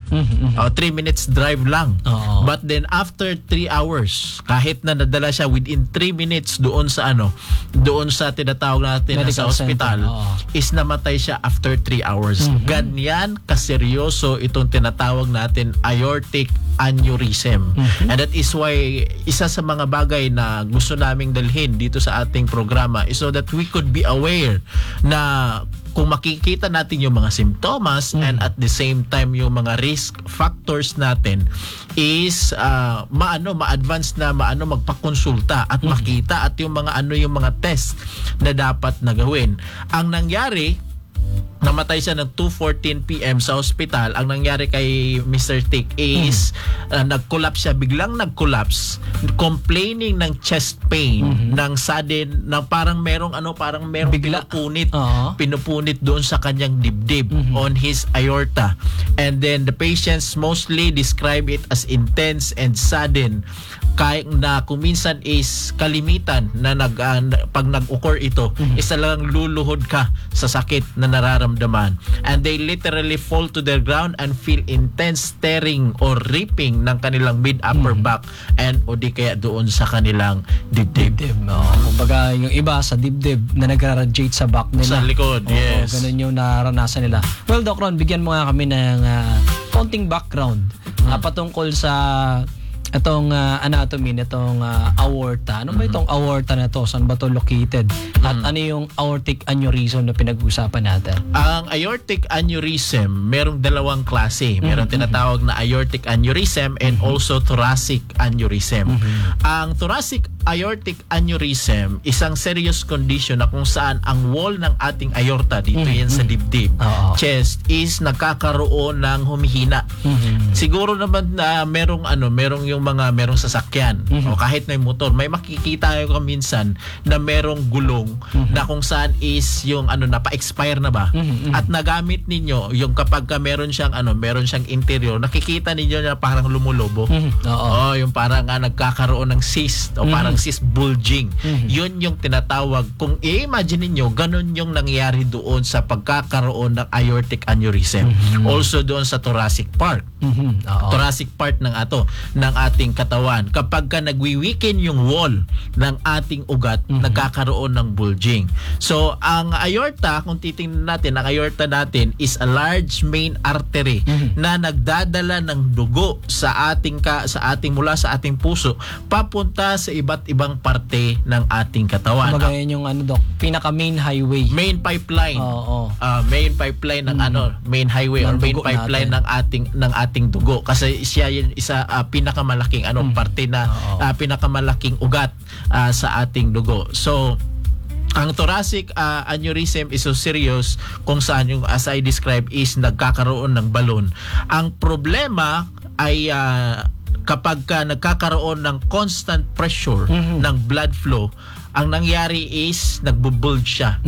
3 minutes drive lang. Oo. But then after 3 hours, kahit na nadala siya within 3 minutes doon sa tinatawag natin na Medical sa hospital, center. Oo. is namatay siya after 3 hours. Ganyan kaseryoso itong tinatawag natin aortic aneurysm. And that is why isa sa mga bagay na gusto naming dalhin dito sa ating programa is so that we could be aware na kung makikita natin yung mga simptomas and at the same time yung mga risk factors natin is ma-advance na magpakonsulta at makita at yung mga test na dapat na gawin. Ang nangyari, namatay siya ng 2:14 PM sa hospital. Ang nangyari kay Mr. Tick is nag-collapse siya, biglang nag-collapse, complaining ng chest pain, ng sudden, ng parang merong Bigla. pinupunit doon sa kanyang dibdib on his aorta. And then the patients mostly describe it as intense and sudden, kahit na kuminsan is kalimitan na pag nag-occur ito is talagang luluhod ka sa sakit na nararamdaman, and they literally fall to the ground and feel intense tearing or ripping ng kanilang mid-upper back and o di kaya doon sa kanilang dibdib. Kumbaga yung iba sa dibdib na nagra-radiate sa back nila. Sa likod, yes. Ganun yung naranasan nila. Well, Doc Ron, bigyan mo nga kami ng konting background patungkol sa itong anatomy nitong aorta. Ano ba itong aorta na to? Saan ba to located? At ano yung aortic aneurysm na pinag-uusapan natin? Ang aortic aneurysm, merong dalawang klase. Merong tinatawag na aortic aneurysm and also thoracic aneurysm. Ang thoracic aortic aneurysm, isang serious condition na kung saan ang wall ng ating aorta, dito yan sa dibdib, chest, is nagkakaroon ng humihina. Siguro naman na merong sasakyan o kahit may motor, may makikita kayo minsan na merong gulong na kung saan is yung napa-expire na ba, at nagamit ninyo yung kapag meron siyang interior, nakikita ninyo na parang lumulobo. Yung parang nagkakaroon ng cyst o parang cyst bulging. Yun yung tinatawag, kung i-imagine ninyo, ganun yung nangyayari doon sa pagkakaroon ng aortic aneurysm. Also doon sa thoracic part. Thoracic part ng ating katawan. Kapag ka nagwi-weaken yung wall ng ating ugat, nagkakaroon ng bulging. So, ang aorta, kung titingnan natin, ang aorta natin is a large main artery na nagdadala ng dugo mula sa ating puso papunta sa iba't ibang parte ng ating katawan. Kumbaga yan yung Doc, pinaka main highway. Main pipeline. Main pipeline ng main highway or main pipeline ng ating dugo, kasi siya yung isa pinakamalaking parte na pinakamalaking ugat sa ating dugo. So ang thoracic aneurysm is so serious kung saan yung, as I described, is nagkakaroon ng balon. Ang problema ay kapag nagkakaroon ng constant pressure ng blood flow, ang nangyari is nagbubulge siya.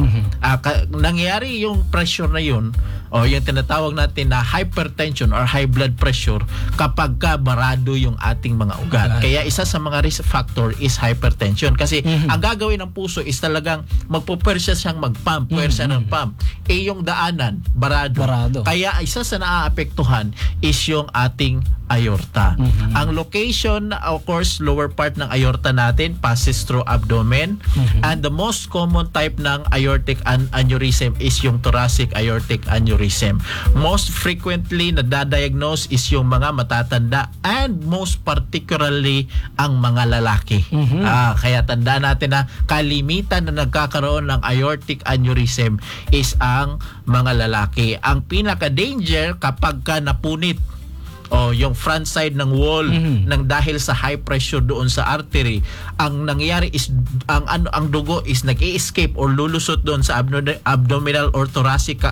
Nangyari yung pressure na yun, o yung tinatawag natin na hypertension or high blood pressure, kapag barado yung ating mga ugat. Kaya isa sa mga risk factor is hypertension, kasi ang gagawin ng puso is talagang magpupursya siyang mag-pump, puwersa ng pump. Yung daanan, barado. Kaya isa sa naaapektuhan is yung ating aorta. Ang location, of course, lower part ng aorta natin passes through abdomen, and the most common type ng aortic aneurysm is yung thoracic aortic aneurysm. Most frequently nadadiagnose is yung mga matatanda, and most particularly ang mga lalaki. Kaya tanda natin na kalimitan na nagkakaroon ng aortic aneurysm is ang mga lalaki. Ang pinaka-danger kapag napunit yung front side ng wall ng dahil sa high pressure doon sa artery, ang nangyayari is ang dugo is nag-i-escape or lulusot doon sa abdominal or thoracic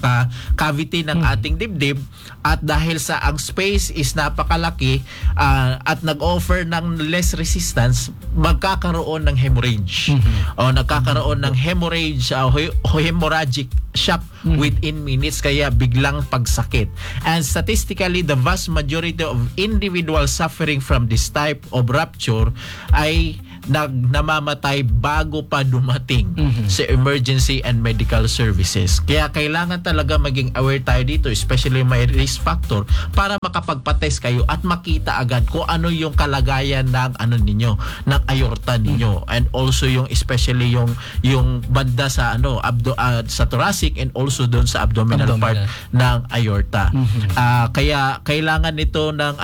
cavity ng ating dibdib, at dahil sa ang space is napakalaki at nag-offer ng less resistance, magkakaroon ng hemorrhage. Nagkakaroon ng hemorrhage, hemorrhagic shock within minutes, kaya biglang pagsakit. And statistically, the vast majority of individuals suffering from this type of rupture ay namamatay bago pa dumating sa emergency and medical services. Kaya kailangan talaga maging aware tayo dito, especially may risk factor, para makapagpa-test kayo at makita agad kung ano yung kalagayan ng ninyo, ng aorta ninyo, and also yung especially yung banda sa sa thoracic and also doon sa abdominal part ng aorta. Kaya kailangan nito ng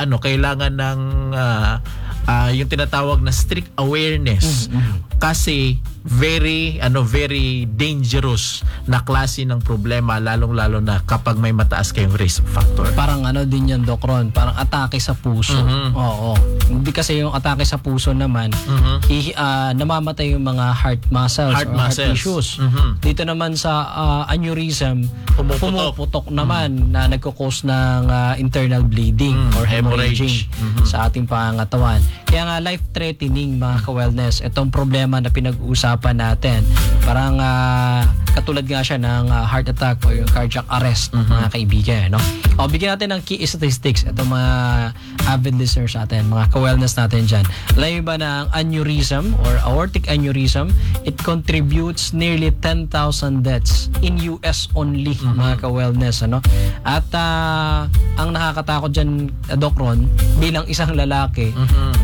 yung tinatawag na strict awareness, kasi very dangerous na klase ng problema, lalong-lalo na kapag may mataas kayong risk factor. Parang din yan, Doc Ron, parang atake sa puso. Oo. Hindi kasi yung atake sa puso naman, namamatay yung mga heart muscles or heart tissues. Dito naman sa aneurysm, pumuputok naman na nagkukos ng internal bleeding or hemorrhaging sa ating pangangatawan. Kaya nga life-threatening, mga ka-wellness, itong problema na pinag-uusapan natin. Parang katulad nga siya ng heart attack o yung cardiac arrest, mga kaibigan. No? O, bigyan natin ng key statistics. Itong mga avid listeners natin, mga ka-wellness natin dyan. Alam ba na ang aneurysm or aortic aneurysm, it contributes nearly 10,000 deaths in US only, mga ka-wellness. Ano? At ang nakakatakot dyan, Doc Ron, bilang isang lalaki,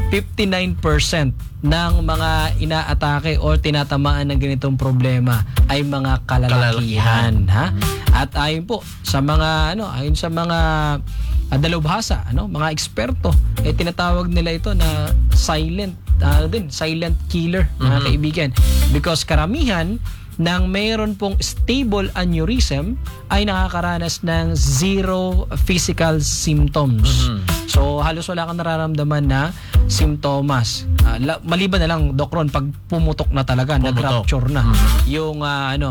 59% ng mga inaatake o tinatamaan ng ganitong problema ay mga kalalakihan. Ha? At ayon po sa mga ayon sa mga dalubhasa, mga eksperto, tinatawag nila ito na silent killer, mga kaibigan, because karamihan nang mayroon pong stable aneurysm ay nakakaranas ng zero physical symptoms. So halos wala kang nararamdaman na simptomas. Maliban na lang, Doc Ron, pag pumutok na talaga, nag-rupture na yung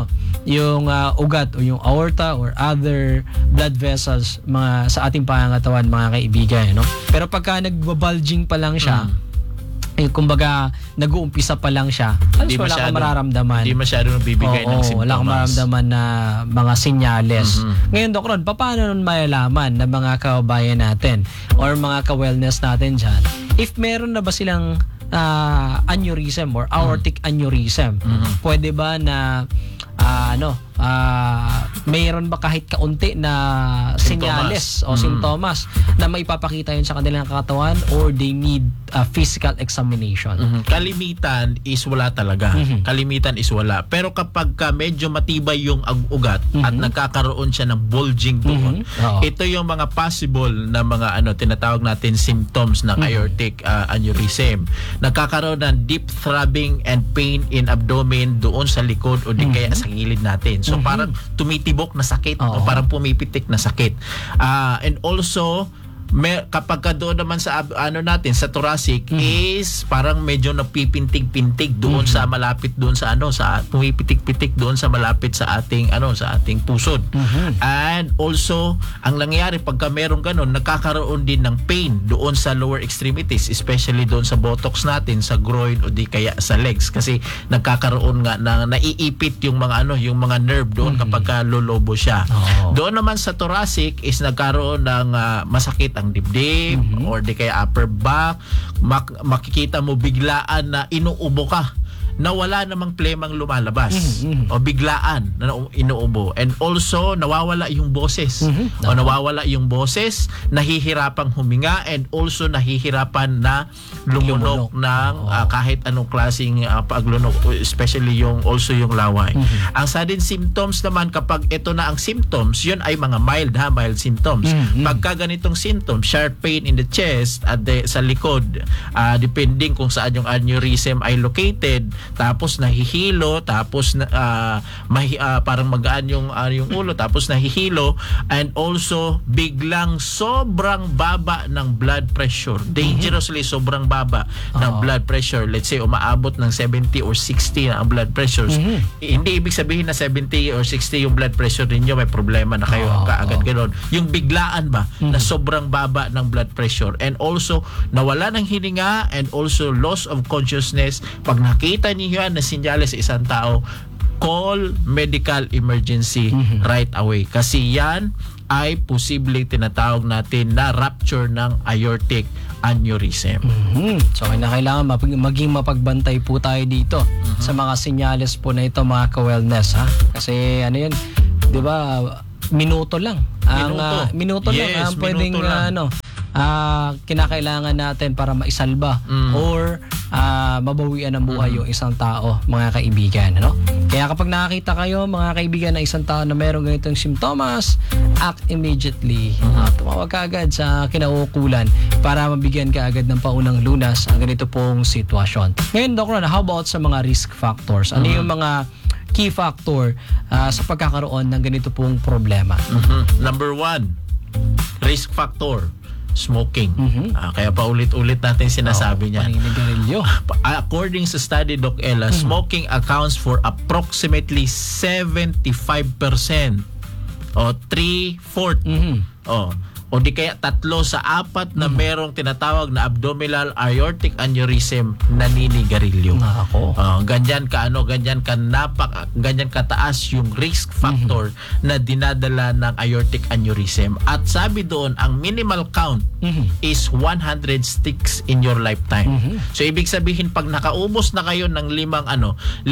ugat o yung aorta or other blood vessels sa ating pangangatawan, mga kaibigan. Pero pagka nag-bulging pa lang siya, kumbaga nag-uumpisa pa lang siya, wala kang mararamdaman. Hindi masyado bibigay ng simptomas. Wala kang mararamdaman na mga sinyales. Ngayon, Doc Ron, paano nun malalaman ng mga kababayan natin or mga ka-wellness natin dyan, if meron na ba silang aneurysm or aortic aneurysm? Pwede ba na mayroon ba kahit kaunti na sinyales o simptomas na maipapakita yun sa kanilang katawan, or they need a physical examination? Kalimitan is wala talaga. Kalimitan is wala. Pero kapag medyo matibay yung ugat at nagkakaroon siya ng bulging doon, ito yung mga possible na mga tinatawag natin symptoms ng aortic aneurysm. Nagkakaroon ng deep throbbing and pain in abdomen doon sa likod o di kaya sa gilid natin. So parang tumitibok na sakit o parang pumipitik na sakit. And also kapag doon naman sa natin sa thoracic is parang medyo napipintig-pintig doon sa malapit doon sa sa pumipitik-pitik doon sa malapit sa ating sa ating pusod. And also ang nangyayari pagka meron ganun, nagkakaroon din ng pain doon sa lower extremities, especially doon sa buttocks natin, sa groin o di kaya sa legs, kasi nagkakaroon nga na naiipit yung mga yung mga nerve doon kapag lolobo siya. Doon naman sa thoracic is nagkaroon ng masakit ang dibdib or di kaya upper back, makikita mo biglaan na inuubo ka na wala namang plemang lumalabas o biglaan na inuubo, and also nawawala yung boses nahihirapang huminga, and also nahihirapan na lumunok ng kahit anong klaseng paglunok, especially yung laway. Ang sudden symptoms naman, kapag ito na ang symptoms, yun ay mga mild symptoms. Pagka ganitong symptoms, sharp pain in the chest at sa likod, depending kung saan yung aneurysm ay located, tapos nahihilo, tapos parang magaan yung ulo, tapos nahihilo, and also biglang sobrang baba ng blood pressure, dangerously sobrang baba ng blood pressure. Let's say umaabot ng 70 or 60 ang blood pressure. Hindi ibig sabihin na 70 or 60 yung blood pressure ninyo, may problema na kayo kaagad ganoon. Yung biglaan ba na sobrang baba ng blood pressure, and also nawala ng hininga, and also loss of consciousness. Pag nakita niyo yan na sinyales sa isang tao, call medical emergency right away, kasi yan ay posibleng tinatawag natin na rupture ng aortic aneurysm. So kailangan maging mapagbantay po tayo dito sa mga senyales po na ito, mga ka-wellness, ha? Kasi ano yun, 'di ba? Minuto lang. Minuto lang ang pwedeng kinakailangan natin para maisalba or mabawian ng buhay yung isang tao, mga kaibigan, ano? Kaya kapag nakakita kayo, mga kaibigan, ng isang tao na mayroong ganitong simptomas, act immediately. Tumawag ka agad sa kinauukulan para mabigyan ka agad ng paunang lunas ang ganito pong sitwasyon. Ngayon, Doc Ron, how about sa mga risk factors? Ano yung mga key factor sa pagkakaroon ng ganito pong problema? Number 1, risk factor, smoking. Kaya paulit-ulit natin sinasabi niya. Paninigarilyo. According sa study, Doc Ella, smoking accounts for approximately 75% o 3/4 o di kaya 3 sa 4 na merong tinatawag na abdominal aortic aneurysm naninigarilyo. Ganyan kataas yung risk factor na dinadala ng aortic aneurysm. At sabi doon, ang minimal count is 100 sticks in your lifetime. So ibig sabihin, pag nakaubos na kayo ng 5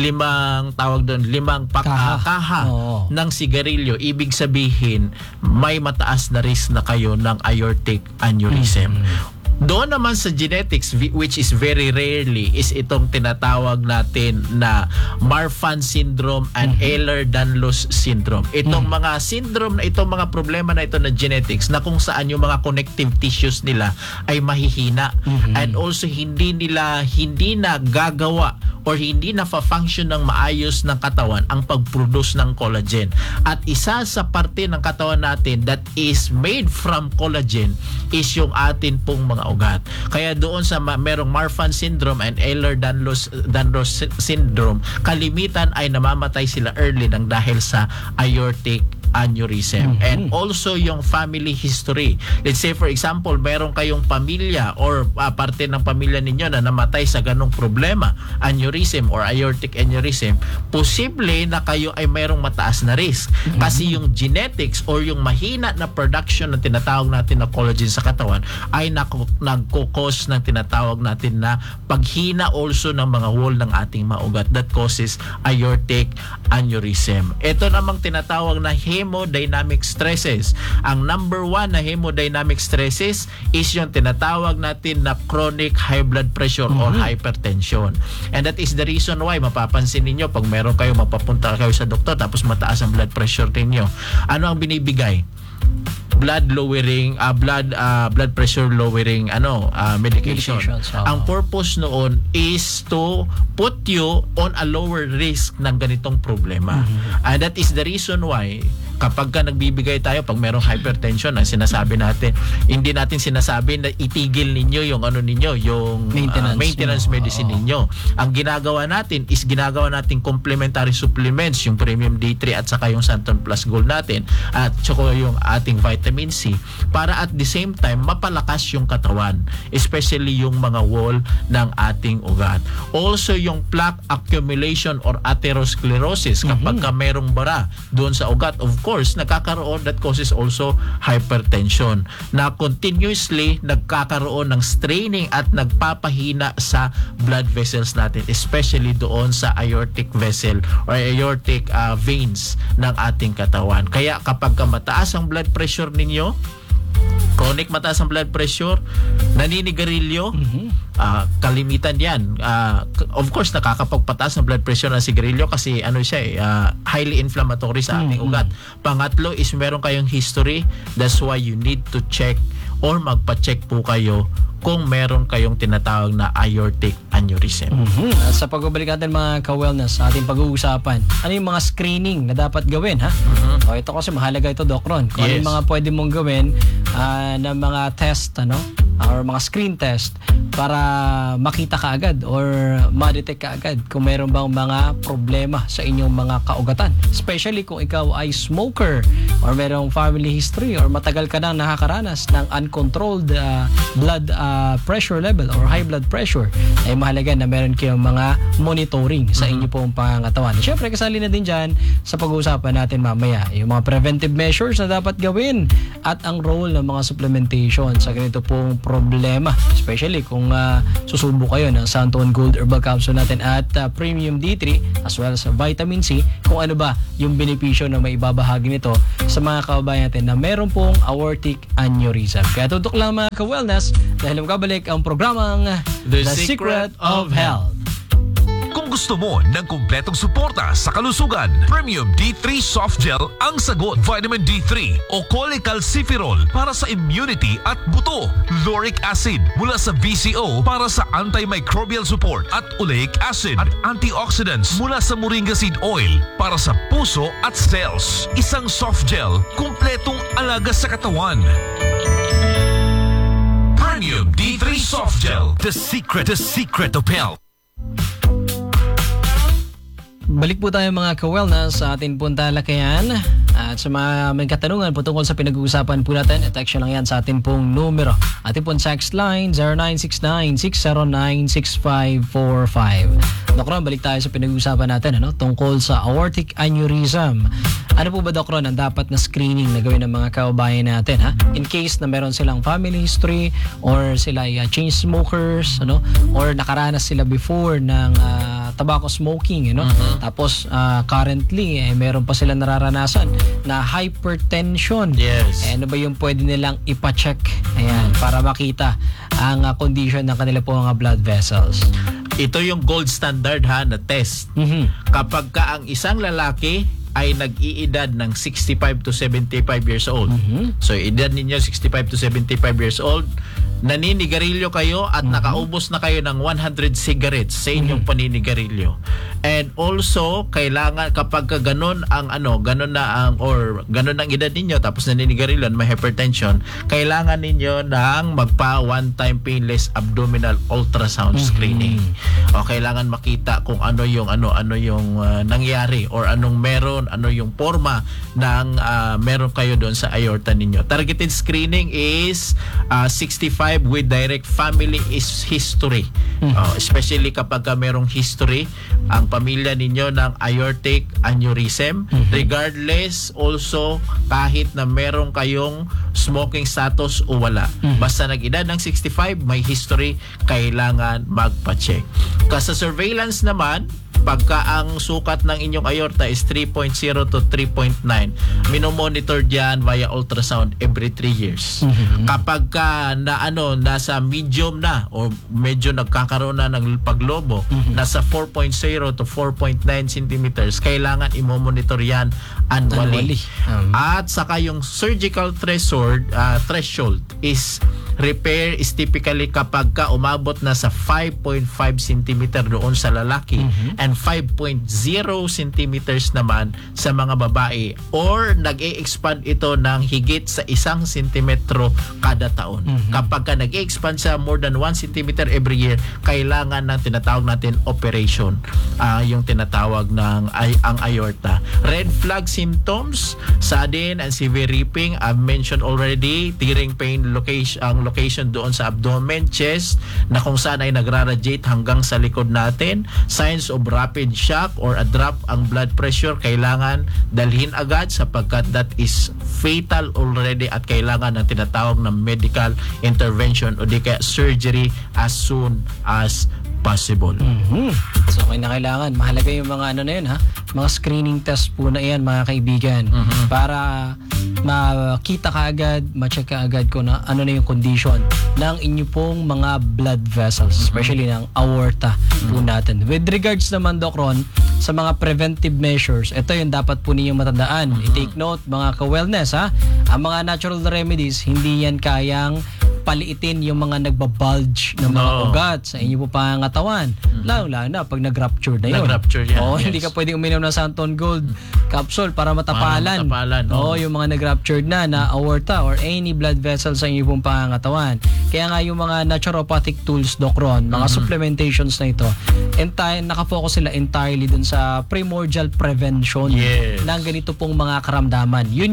kaha ng sigarilyo, ibig sabihin may mataas na risk na kayo ng aortic aneurysm. Doon naman sa genetics, which is very rarely, is itong tinatawag natin na Marfan syndrome and Ehlers-Danlos syndrome. Itong mga syndrome na itong mga problema na ito na genetics, na kung saan yung mga connective tissues nila ay mahihina and also hindi na gagawa or hindi na fa-function ng maayos ng katawan ang pag-produce ng collagen. At isa sa parte ng katawan natin that is made from collagen is yung atin pong mga ugat. Kaya doon sa merong Marfan syndrome and Ehlers-Danlos syndrome, kalimitan ay namamatay sila early nang dahil sa aortic aneurysm. And also yung family history. Let's say for example, meron kayong pamilya or parte ng pamilya ninyo na namatay sa ganong problema, aneurysm or aortic aneurysm, posible na kayo ay merong mataas na risk. Kasi yung genetics or yung mahina na production na tinatawag natin na collagen sa katawan ay nagkukos ng tinatawag natin na paghina also ng mga wall ng ating mga ugat that causes aortic aneurysm. Ito namang tinatawag na hemodynamic stresses. Ang number 1 na hemodynamic stresses is yung tinatawag natin na chronic high blood pressure or hypertension. And that is the reason why mapapansin ninyo pag meron kayo, mapapunta kayo sa doktor tapos mataas ang blood pressure ninyo. Ano ang binibigay? Blood pressure lowering medications. Ang purpose noon is to put you on a lower risk ng ganitong problema. And that is the reason why kapag ka nagbibigay tayo, pag merong hypertension, ang sinasabi natin, hindi natin sinasabi na itigil ninyo yung yung maintenance medicine ninyo. Ang ginagawa natin is ginagawa natin complementary supplements, yung Premium D3 at saka yung Santon Plus Gold natin at saka yung ating vitamin C, para at the same time mapalakas yung katawan, especially yung mga wall ng ating ugat. Also yung plaque accumulation or atherosclerosis, kapag ka merong bara doon sa ugat, of course nagkakaroon, that causes also hypertension na continuously nagkakaroon ng straining at nagpapahina sa blood vessels natin, especially doon sa aortic vessel or aortic veins ng ating katawan. Kaya kapag mataas ang blood pressure ninyo, chronic mataas ang blood pressure, naninigarilyo, kalimitan yan. Of course, nakakapagpataas ng blood pressure ng sigarilyo kasi highly inflammatory sa ating ugat. Pangatlo is meron kayong history. That's why you need to check or magpa-check po kayo kung meron kayong tinatawag na aortic aneurysm. At sa pagbabalik natin mga ka-wellness, ating pag-uusapan, ano yung mga screening na dapat gawin, ha? O, ito kasi mahalaga ito, Doc Ron. Kung ano yung mga pwede mong gawin na mga test, or mga screen test para makita kaagad or ma-detect kaagad kung meron bang mga problema sa inyong mga kaugatan. Especially kung ikaw ay smoker or merong family history or matagal ka nang nakakaranas ng uncontrolled blood pressure level or high blood pressure, ay mahalaga na meron kayong mga monitoring sa inyo pong pangangatawan. Siyempre, kasali na din dyan sa pag-uusapan natin mamaya yung mga preventive measures na dapat gawin at ang role ng mga supplementation sa ganito pong problema. Especially kung susubo kayo ng Santon Gold Herbal Capsule natin at Premium D3 as well as Vitamin C, kung ano ba yung benepisyo na may ibabahagi nito sa mga kababayan natin na meron pong aortic aneurysm. Kaya tutok lang mga ka-wellness dahil magkabalik ang programang The Secret of Health. Kung gusto mo ng kumpletong suporta sa kalusugan, Premium D3 Soft Gel ang sagot. Vitamin D3 o cholecalciferol para sa immunity at buto. Lauric acid mula sa VCO para sa antimicrobial support at oleic acid at antioxidants mula sa moringa seed oil para sa puso at cells. Isang soft gel, kumpletong alaga sa katawan. Premium D3 Soft Gel, the secret of health. Balik po tayo mga ka-wellness sa ating pong talakayan. At sa mga may katanungan po tungkol sa pinag-uusapan po natin, text lang yan sa ating pong numero. Ating pong text line 0969-609-6545. Doc Ron, balik tayo sa pinag-uusapan natin tungkol sa aortic aneurysm. Ano po ba, Doc Ron, ang dapat na screening na gawin ng mga kababayan natin? In case na meron silang family history or sila ay chain smokers, or nakaranas sila before ng tobacco smoking, tapos currently meron pa sila nararanasan na hypertension. Yes. Ano ba yung pwede nilang ipa-check para makita ang condition ng kanila po mga blood vessels? Ito yung gold standard na test. Kapag ka ang isang lalaki ay nag-iedad ng 65 to 75 years old. So, edad ninyo 65 to 75 years old, naninigarilyo kayo at nakaubos na kayo ng 100 cigarettes sa inyong paninigarilyo. And also, kailangan kapag ganun ang ganun ang edad ninyo tapos naninigarilyo at may hypertension, kailangan ninyo ng magpa one-time painless abdominal ultrasound screening. O kailangan makita kung ano yung nangyari or ano yung forma ng meron kayo doon sa aorta ninyo. Targeted screening is 65 with direct family history. Especially kapag merong history ang pamilya ninyo ng aortic aneurysm, regardless also kahit na meron kayong smoking status o wala. Basta nag-edad ng 65, may history, kailangan magpa-check. Kasi sa surveillance naman, pagka ang sukat ng inyong aorta is 3.0 to 3.9, minomonitor diyan via ultrasound every 3 years. Kapag ka nasa medium na o medyo nagkakaroon na ng paglobo, nasa 4.0 to 4.9 centimeters, kailangan imomonitor yan annually. At saka yung surgical threshold is repair is typically kapag ka umabot na sa 5.5 centimeter doon sa lalaki and 5.0 centimeters naman sa mga babae, or nag-e-expand ito ng higit sa 1 sentimetro kada taon. Kapag ka nag-e-expand sa more than 1 centimeter every year, kailangan ng tinatawag natin operation, yung tinatawag ng ang aorta. Red flag symptoms, sudden and severe ripping, I've mentioned already, tearing pain location doon sa abdomen, chest, na kung saan ay nagraradiate hanggang sa likod natin. Signs of rapid shock or a drop ang blood pressure, kailangan dalhin agad sapagkat that is fatal already at kailangan ng tinatawag na medical intervention o di kaya surgery as soon as possible. So kailangan mahalaga yung mga na yun mga screening test po na yan mga kaibigan, para makita ka agad, ma-check ka agad kung ano na yung condition ng inyo pong mga blood vessels, especially ng aorta po natin. With regards naman, Doc Ron, sa mga preventive measures, ito yung dapat po ninyong matandaan. I-take note mga ka-wellness ang mga natural remedies, hindi yan kayang paliitin yung mga nagbabulge ng mga ugat sa inyo po pangangatawan. Lalo na pag nag-rupture na yun. Nag-rupture yan. Hindi ka pwedeng uminom ng Santon Gold capsule para matapalan. Yung mga nag-ruptured na aorta or any blood vessel sa inyo pong pangangatawan. Kaya nga yung mga naturopathic tools, Doc Ron, mga supplementations na ito, nakafocus sila entirely dun sa primordial prevention ng ganito pong mga karamdaman. Yun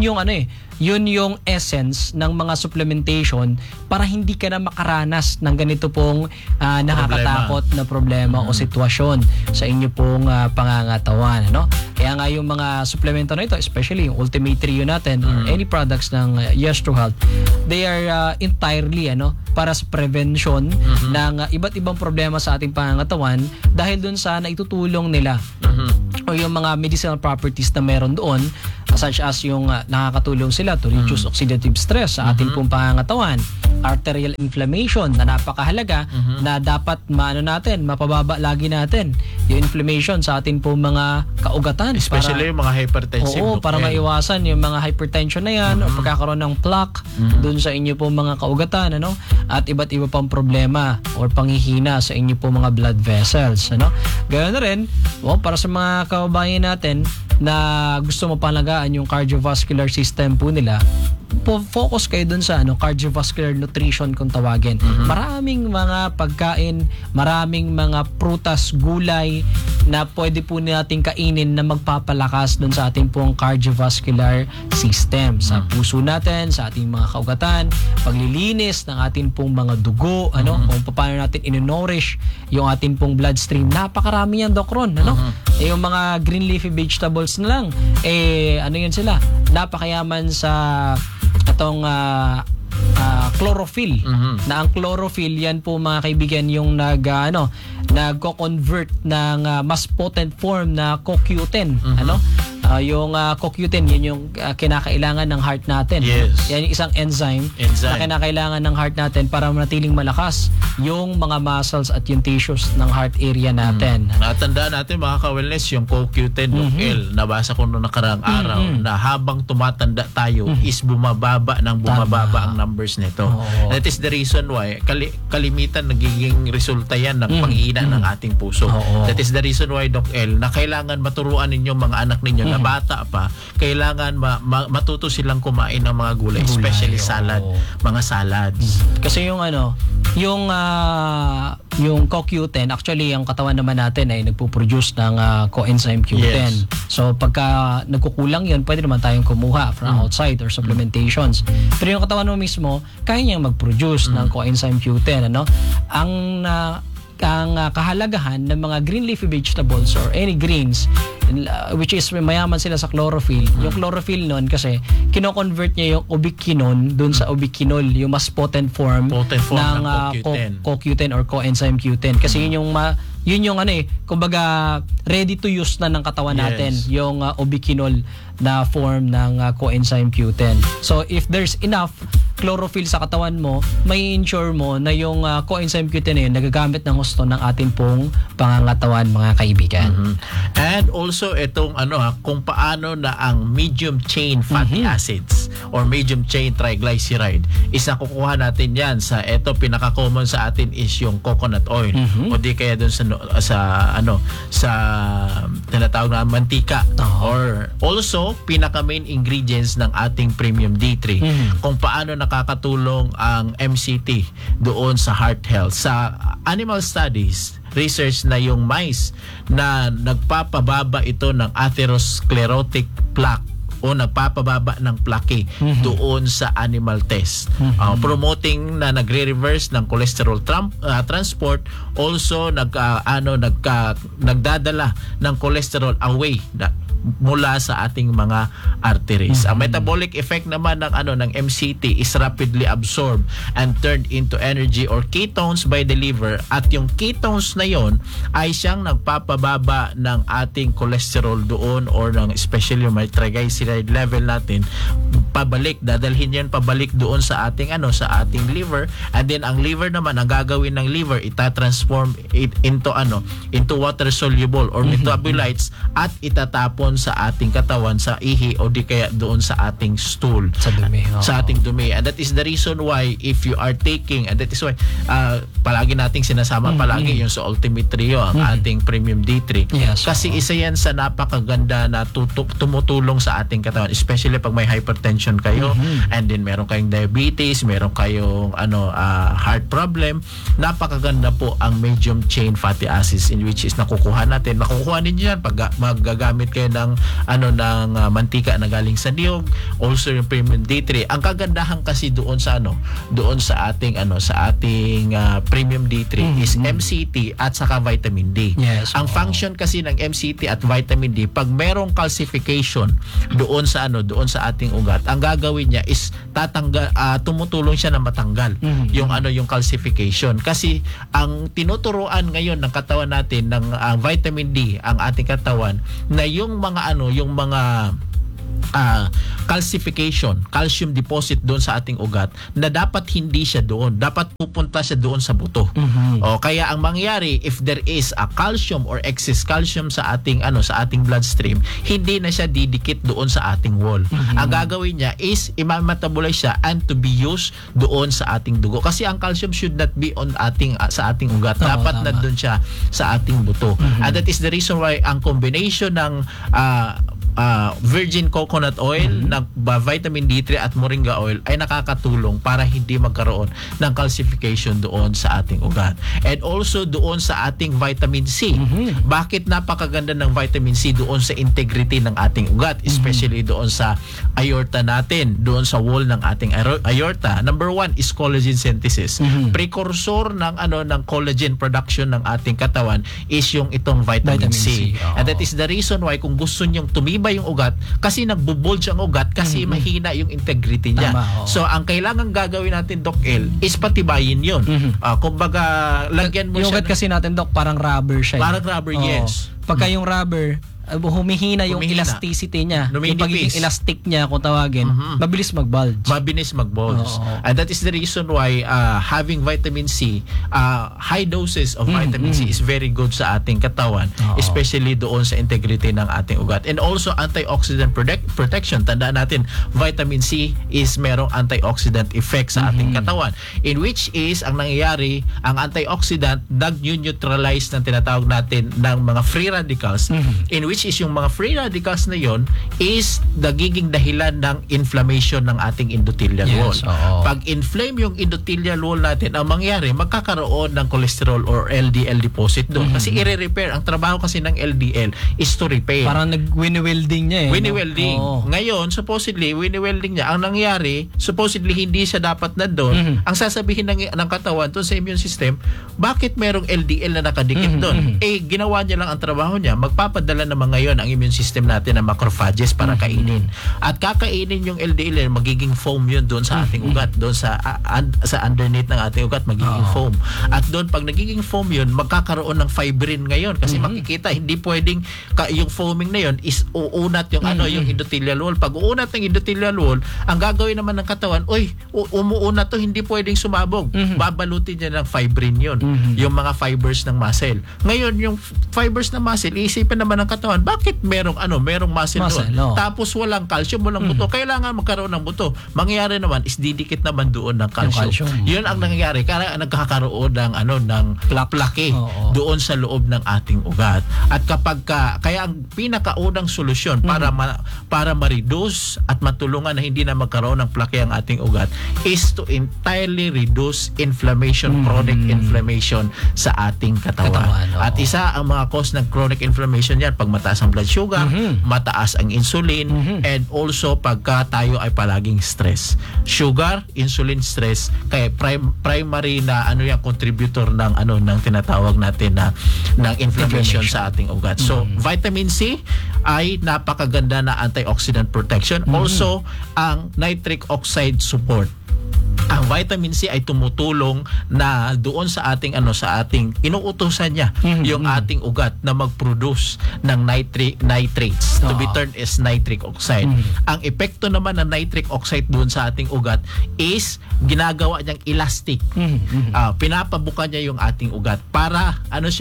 yung essence ng mga supplementation para hindi ka na makaranas ng ganito pong nakakatakot na problema o sitwasyon sa inyo pong pangangatawan, no? Kaya nga yung mga supplemento na ito, especially yung Ultimate Trio natin or any products ng Yes True Health, they are entirely para sa prevention ng iba't ibang problema sa ating pangangatawan dahil dun sa naitutulong nila o yung mga medicinal properties na meron doon, such as yung nakakatulong sila to reduce oxidative stress sa ating pong pangangatawan, arterial inflammation na napakahalaga na dapat mapababa lagi natin yung inflammation sa ating pong mga kaugatan, especially yung mga hypertensive. Para maiwasan yung mga hypertension na yan o pagkakaroon ng plaque dun sa inyo pong mga kaugatan, at iba't iba pang problema or panghihina sa inyo pong mga blood vessels, Ganoon na rin, para sa mga kababayan natin na gusto mapalagaan yung cardiovascular system po nila, focus kayo dun sa cardiovascular nutrition kung tawagin. Maraming mga pagkain, maraming mga prutas, gulay na pwede po natin kainin na magpapalakas dun sa ating pong cardiovascular system, sa puso natin, sa ating mga kaugatan, paglilinis ng ating pong mga dugo, kung paano natin inourish yung ating pong bloodstream. Napakarami yan, Doc Ron, yung mga green leafy vegetables na lang, yun sila, napakayaman sa itong chlorophyll. Na ang chlorophyll, yan po mga kaibigan yung nagko-convert ng mas potent form na CoQ10. Yung CoQ10, yun yung kinakailangan ng heart natin. Yan yung isang enzyme na kinakailangan ng heart natin para manatiling malakas yung mga muscles at yung tissues ng heart area natin. Natandaan natin mga ka-wellness, yung CoQ10 L, nabasa ko noong nakaraang araw na habang tumatanda tayo is bumababa ang numbers nito. That is the reason why kalimitan nagiging resulta yan ng panghina ng ating puso. That is the reason why, Doc L, na kailangan maturuan ninyo mga anak ninyo na bata pa, kailangan matuto silang kumain ng mga gulay, especially mga salads. Kasi yung CoQ10, actually yung katawan naman natin ay nagpo-produce ng coenzyme Q10. So pagka nagkukulang yun, pwede naman tayong kumuha from outside or supplementations. Pero yung katawan mo mismo, kaya niyang mag-produce ng coenzyme Q10. Ang kahalagahan ng mga green leafy vegetables or any greens, which is mayaman sila sa chlorophyll. Yung chlorophyll nun kasi kino-convert niya yung ubiquinone dun sa ubiquinol, yung mas potent form ng CoQ10 or coenzyme Q10. Kasi yun yung kumbaga ready to use na ng katawan natin, yung ubiquinol na form ng coenzyme Q10. So if there's enough chlorophyll sa katawan mo, may ensure mo na yung coenzyme Q10 na yun nagagamit ng husto ng ating pong pangangatawan, mga kaibigan. And also itong kung paano na ang medium chain fatty acids or medium chain triglyceride, isa kukuha natin yan sa pinaka-common sa atin is yung coconut oil o di kaya dun sa tinatawag na mantika, or also pinaka-main ingredients ng ating Premium D3, kung paano nakakatulong ang MCT doon sa heart health. Sa animal studies, research na yung mice na nagpapababa ito ng atherosclerotic plaque o nagpapababa ng plaque doon sa animal test, promoting na nagre-reverse ng cholesterol transport, also nagdadala ng cholesterol away mula sa ating mga arteries. Ang metabolic effect naman ng MCT is rapidly absorbed and turned into energy or ketones by the liver, at yung ketones na yon ay siyang nagpapababa ng ating cholesterol doon or ng especially yung triglyceride level natin pabalik, dadalhin yan pabalik doon sa ating sa ating liver, and then ang liver naman, ang gagawin ng liver, ita-transform it into water soluble or metabolites at itatapon sa ating katawan sa ihi o di kaya doon sa ating stool, Sa dumi. sa ating dumi. And that is the reason why if you are taking, and that is why palagi nating sinasama palagi yung sa Ultimate Trio, ang ating Premium D3. Yes, Kasi isa yan sa napakaganda na tumutulong sa ating katawan, especially pag may hypertension kayo, and then meron kayong diabetes, meron kayong heart problem. Napakaganda po ang medium chain fatty acids, in which is nakukuha ninyo yan pag magagamit kayo ng mantika na galing sa niyog, also yung Premium D3. Ang kagandahan kasi doon sa ating Premium D3 is MCT at saka vitamin D. Yes, Ang function kasi ng MCT at vitamin D, pag merong calcification doon sa ating ugat, ang gagawin niya is tumutulong siya na matanggal yung calcification. Kasi ang tinuturuan ngayon ng katawan natin ng vitamin D, ang ating katawan, na yung mga calcification, calcium deposit doon sa ating ugat, na dapat hindi siya doon, dapat pupunta siya doon sa buto. O kaya ang mangyari, if there is a calcium or excess calcium sa ating bloodstream, hindi na siya didikit doon sa ating wall. Ang gagawin niya is i-metabolize siya and to be used doon sa ating dugo. Kasi ang calcium should not be on sa ating ugat. Dapat nandoon siya sa ating buto. And that is the reason why ang combination ng virgin coconut oil, ng vitamin D3 at moringa oil ay nakakatulong para hindi magkaroon ng calcification doon sa ating ugat. And also doon sa ating vitamin C. Bakit napakaganda ng vitamin C doon sa integrity ng ating ugat, especially doon sa aorta natin, doon sa wall ng ating aorta? Number one is collagen synthesis. Precursor ng collagen production ng ating katawan is yung itong vitamin C. And that is the reason why kung gusto nyong tumibay yung ugat, kasi nagbubulge ang ugat kasi mahina yung integrity niya. So ang kailangan gagawin natin, Doc El, is patibayin yun. Kumbaga, lagyan mo yung siya ugat kasi natin, Doc, parang rubber siya. Parang rubber, yes. Pagka yung rubber, humihina yung elasticity niya. Yung pagiging elastic niya, kung tawagin, mabilis mag-bulge. And that is the reason why having vitamin C, high doses of vitamin C is very good sa ating katawan, especially doon sa integrity ng ating ugat. And also antioxidant protection. Tandaan natin, vitamin C is merong antioxidant effect sa ating katawan, in which is ang nangyayari, ang antioxidant nag-neutralize ng tinatawag natin ng mga free radicals, in which is yung mga free radicals na yon is nagiging dahilan ng inflammation ng ating endothelial wall. Pag inflame yung endothelial wall natin, ang mangyari, magkakaroon ng cholesterol or LDL deposit doon. Kasi i-repair. Ang trabaho kasi ng LDL is to repair. Parang nag-wini-welding niya Wini-welding. Ngayon, supposedly, wini-welding niya. Ang nangyari, supposedly, hindi siya dapat nandun. Ang sasabihin ng katawan doon sa immune system, bakit merong LDL na nakadikit doon? Ginawa niya lang ang trabaho niya. Magpapadala naman ngayon ang immune system natin ng macrophages para kainin. At kakainin yung LDL, magiging foam yun doon sa ating ugat. Doon sa underneath ng ating ugat, magiging foam. At doon, pag nagiging foam yun, magkakaroon ng fibrin ngayon. Kasi makikita, hindi pwedeng yung foaming na yun is uunat yung yung endothelial wall. Pag uunat ng endothelial wall, ang gagawin naman ng katawan, umuunat to, hindi pwedeng sumabog. Babalutin niya ng fibrin yun. Yung mga fibers ng muscle. Ngayon, yung fibers ng muscle, iisipin naman ng katawan, bakit merong muscle doon? Tapos walang calcium, walang buto. Kailangan magkaroon ng buto. Mangyayari naman is didikit naman doon ng calcium. Yun ang nangyayari. Kaya nagkakaroon ng plaque doon sa loob ng ating ugat. At kaya ang pinakaunang solusyon para ma-reduce at matulungan na hindi na magkaroon ng plaque ang ating ugat is to entirely reduce inflammation, chronic inflammation sa ating katawan. At isa ang mga cause ng chronic inflammation yan, pag mataas ang blood sugar, mataas ang insulin, and also pagka tayo ay palaging stress. Sugar, insulin, stress, kaya primary na yung contributor ng tinatawag natin na ng inflammation sa ating ugat. So, vitamin C ay napakaganda na antioxidant protection. Also, ang nitric oxide support. Ang vitamin C ay tumutulong na doon sa ating inuutosan niya yung ating ugat na mag-produce ng nitrates to be turned as nitric oxide. Ang epekto naman ng nitric oxide doon sa ating ugat is ginagawa niyang elastic. Pinapabuka niya yung ating ugat para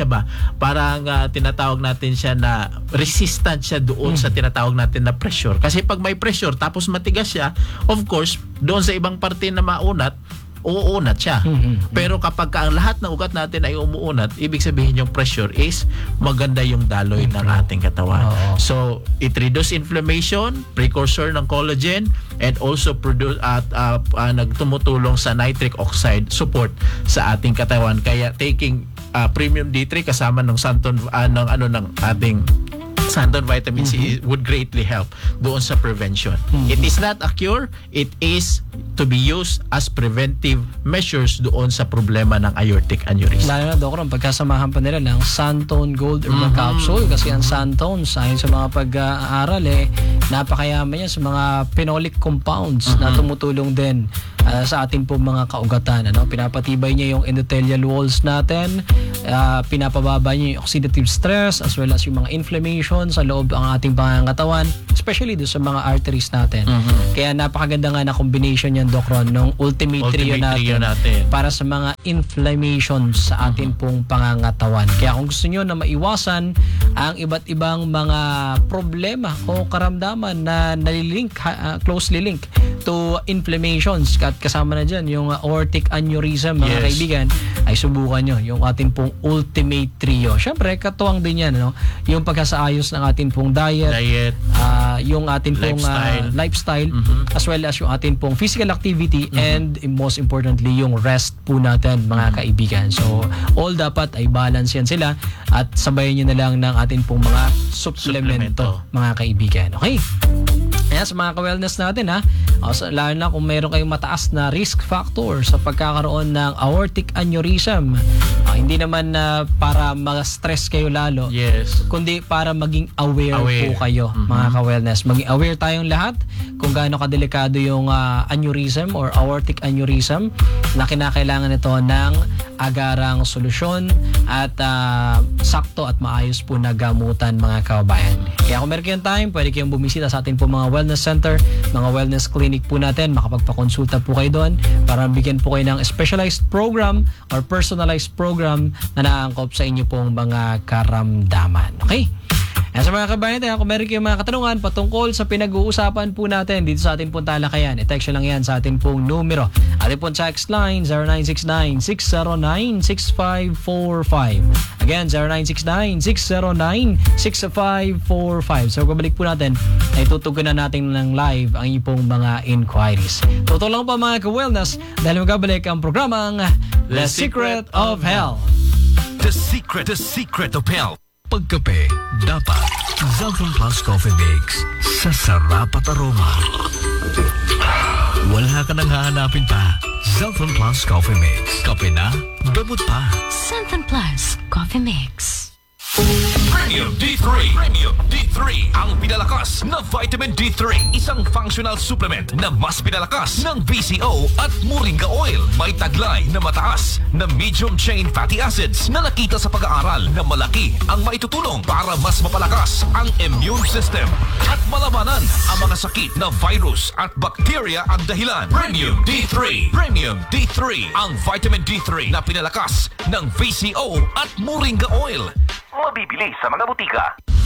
parang tinatawag natin siya na resistant siya doon sa tinatawag natin na pressure. Kasi pag may pressure tapos matigas siya, of course, doon sa ibang parte na maunat, uuunat siya. Pero kapag ang lahat ng ugat natin ay umuunat, ibig sabihin yung pressure is maganda yung daloy ng ating katawan. So, it reduce inflammation, precursor ng collagen, and also produce nagtumutulong sa nitric oxide support sa ating katawan. Kaya taking Premium D3 kasama ng Santon ng ating Santon vitamin C would greatly help doon sa prevention. It is not a cure, it is to be used as preventive measures doon sa problema ng aortic aneurysm. Lalo na, Dokron, pagkasamahan pa nila ng Santon Gold Herbal Capsule, kasi ang Santon, ayon sa mga pag-aaral, napakayaman yan sa mga phenolic compounds na tumutulong din sa ating po mga kaugatan. Pinapatibay niya yung endothelial walls natin, pinapababa niya yung oxidative stress as well as yung mga inflammation sa loob ang ating pangangatawan, especially doon sa mga arteries natin. Kaya napakaganda nga na combination yan, Doc Ron, ng Ultimate Trio natin para sa mga inflammations sa atin pong pangangatawan. Kaya kung gusto nyo na maiwasan ang iba't ibang mga problema o karamdaman na closely linked to inflammations, at kasama na dyan yung aortic aneurysm, mga kaibigan, ay subukan nyo yung ating pong Ultimate Trio. Siyempre, katuwang din yan, yung pagkasaayos ng ating pong diet, yung ating pong lifestyle, as well as yung ating pong physical activity, and most importantly, yung rest po natin, mga kaibigan. So, all dapat ay balance yan sila, at sabayan nyo na lang ng ating pong mga supplemento, mga kaibigan. Okay? Ayan, sa mga ka-wellness natin, lalo na kung mayroon kayong mataas na risk factor sa pagkakaroon ng aortic aneurysm, hindi naman para ma-stress kayo lalo, kundi para maging aware po kayo, mga ka-wellness. Maging aware tayong lahat kung gaano kadelikado yung aneurysm or aortic aneurysm, na kinakailangan ito ng agarang solusyon at sakto at maayos po na gamutan, mga kababayan. Kaya kung meron kayong time, pwede kayong bumisita sa atin po mga wellness center, mga wellness clinic po natin. Makapagpakonsulta po kayo doon para bigyan po kayo ng specialized program or personalized program na naangkop sa inyo pong mga karamdaman. Okay? Sa mga kabayan tayo, kung meron kayong mga katanungan patungkol sa pinag-uusapan po natin dito sa ating pong talakayan, i-text lang yan sa ating pong numero. Ating pong text line 0969-609-6545. Again, 0969-609-6545. So, pabalik po natin, ay tutugunan natin ng live ang inyong pong mga inquiries. Totoo lang pa, mga ka-wellness, dahil magabalik ang programang The Secret of Health. The Secret of Health. Pagkape, dapat Zaltron Plus Coffee Mix sa sarap at aroma. Wala ka nang hahanapin pa. Zaltron Plus Coffee Mix. Kape na, gamot pa. Zaltron Plus Coffee Mix. Premium D3. Premium D3. Ang pinalakas na vitamin D3. Isang functional supplement na mas pinalakas ng VCO at Moringa Oil. May taglay na mataas na medium chain fatty acids na nakita sa pag-aaral na malaki ang maitutulong para mas mapalakas ang immune system at malamanan ang mga sakit na virus at bacteria ang dahilan. Premium D3. Premium D3. Ang vitamin D3 na pinalakas ng VCO at Moringa Oil. Mabibili sa mga butika.